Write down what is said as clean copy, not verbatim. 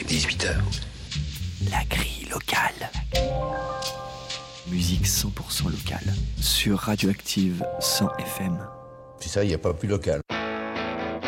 18h. La grille locale. Musique 100% locale. Sur Radioactive 100 FM. C'est ça, il n'y a pas plus local.